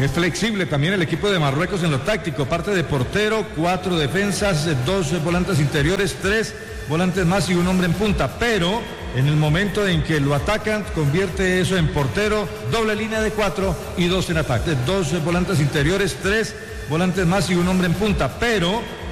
Es flexible también el equipo de Marruecos en lo táctico, parte de portero, 4 defensas, 2 volantes interiores, 3 volantes más y un hombre en punta, pero en el momento en que lo atacan, convierte eso en portero, doble línea de 4 y 2 en ataque, 2 volantes interiores, 3 volantes más y un hombre en punta, pero